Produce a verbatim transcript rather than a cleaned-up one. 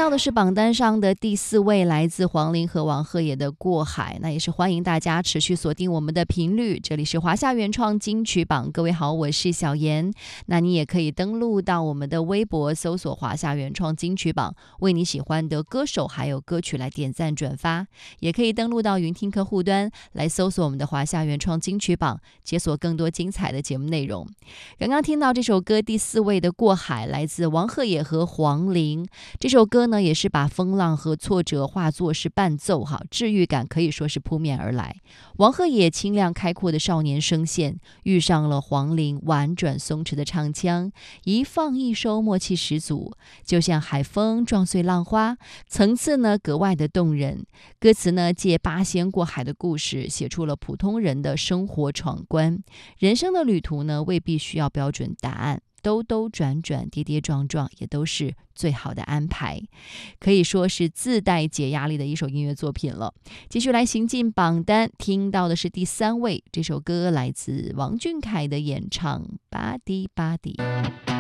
到的是榜单上的第四位，来自黄龄和王鹤野的《过海》。那也是欢迎大家持续锁定我们的频率，这里是华夏原创金曲榜。各位好，我是小妍。那你也可以登录到我们的微博，搜索华夏原创金曲榜，为你喜欢的歌手还有歌曲来点赞转发。也可以登录到云听客户端来搜索我们的华夏原创金曲榜，解锁更多精彩的节目内容。刚刚听到这首歌第四位的《过海》，来自王鹤野和黄龄。这首歌呢，也是把风浪和挫折化作是伴奏，哈，治愈感可以说是扑面而来。王鹤野清亮开阔的少年声线，遇上了黄龄婉转松弛的唱腔，一放一收，默契十足，就像海风撞碎浪花，层次呢格外的动人。歌词呢借八仙过海的故事，写出了普通人的生活闯关。人生的旅途呢，未必需要标准答案。兜兜转转，跌跌撞撞，也都是最好的安排，可以说是自带解压力的一首音乐作品了。继续来行进榜单，听到的是第三位，这首歌来自王俊凯的演唱《巴迪巴迪》。